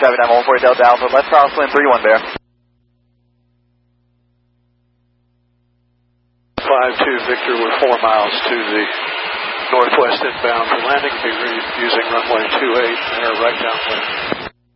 Traffic 9140 Delta Alpha, left crosswind 31 Bear. 52 Victor, we're 4 miles to the northwest inbound for landing. Be using runway 28 and our right downwind.